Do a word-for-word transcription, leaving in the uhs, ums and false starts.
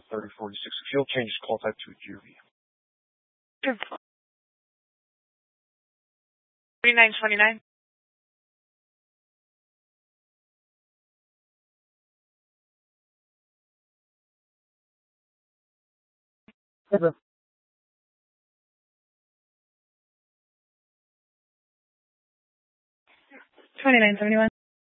thirty forty-six. Fuel changes call type to a G R V. thirty-nine twenty-nine. Over. twenty-nine seventy-one.